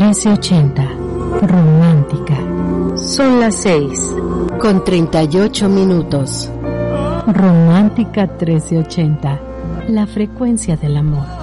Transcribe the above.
1380. Romántica. Son las 6:38. Romántica 1380. La frecuencia del amor.